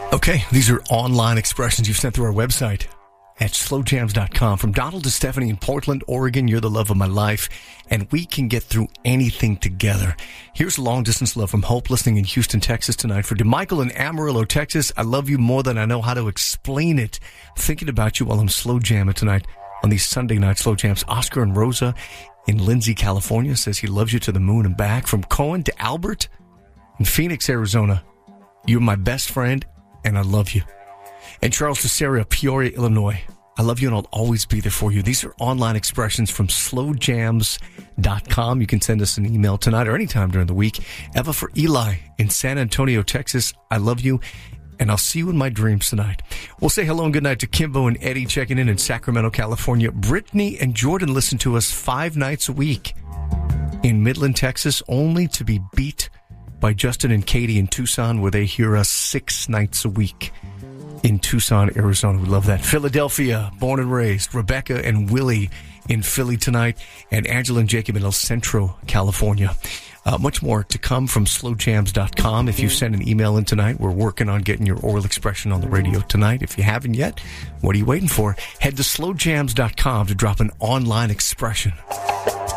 Okay, these are online expressions you've sent through our website at slowjams.com. From Donald to Stephanie in Portland, Oregon, you're the love of my life, and we can get through anything together. Here's long distance love from Hope, listening in Houston, Texas tonight. For DeMichael in Amarillo, Texas, I love you more than I know how to explain it. Thinking about you while I'm slow jamming tonight on these Sunday night slow jams. Oscar and Rosa in Lindsay, California says he loves you to the moon and back. From Cohen to Albert in Phoenix, Arizona, you're my best friend and I love you. And Charles Cesario, Peoria, Illinois, I love you and I'll always be there for you. These are online expressions from slowjams.com. You can send us an email tonight or anytime during the week. Eva for Eli in San Antonio, Texas, I love you and I'll see you in my dreams tonight. We'll say hello and good night to Kimbo and Eddie checking in Sacramento, California. Brittany and Jordan listen to us 5 nights a week in Midland, Texas, only to be beat by Justin and Katie in Tucson, where they hear us 6 nights a week in Tucson, Arizona. We love that. Philadelphia, born and raised. Rebecca and Willie in Philly tonight, and Angela and Jacob in El Centro, California. Much more to come from slowjams.com. If you send an email in tonight, we're working on getting your oral expression on the radio tonight. If you haven't yet, what are you waiting for? Head to slowjams.com to drop an online expression.